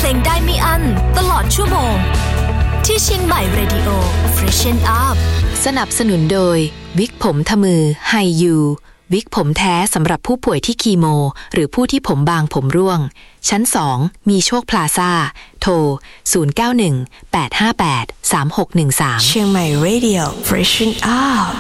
เพลงได้ไม่อั้นตลอดชั่วโมงที่เชียงใหม่ Radio Freshen Up สนับสนุนโดยวิกผมทมือไฮยูวิกผมแท้สำหรับผู้ป่วยที่คีโมหรือผู้ที่ผมบางผมร่วงชั้น2มีโชคพลาซ่าโทร0918583613 เชียงใหม่ Radio Freshen Up